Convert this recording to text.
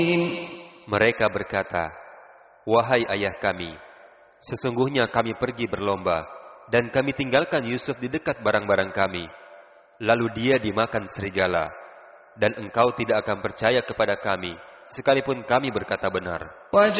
Mereka berkata, "Wahai ayah kami, sesungguhnya kami pergi berlomba, dan kami tinggalkan Yusuf di dekat barang-barang kami. Lalu dia dimakan serigala, dan engkau tidak akan percaya kepada kami, sekalipun kami berkata benar."